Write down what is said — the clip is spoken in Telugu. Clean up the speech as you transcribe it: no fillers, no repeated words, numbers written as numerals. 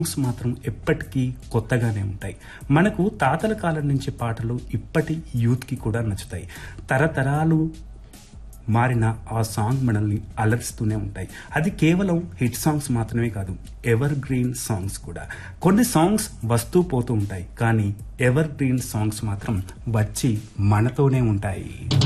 సాంగ్స్ మాత్రం ఎప్పటికీ కొత్తగానే ఉంటాయి. మనకు తాతల కాలం నుంచి పాటలు ఇప్పటి యూత్ కి కూడా నచ్చుతాయి. తరతరాలు మారిన ఆ సాంగ్ మనల్ని అలరిస్తూనే ఉంటాయి. అది కేవలం హిట్ సాంగ్స్ మాత్రమే కాదు, ఎవర్ గ్రీన్ సాంగ్స్ కూడా. కొన్ని సాంగ్స్ వస్తూ పోతూ ఉంటాయి, కానీ ఎవర్ గ్రీన్ సాంగ్స్ మాత్రం వచ్చి మనతోనే ఉంటాయి.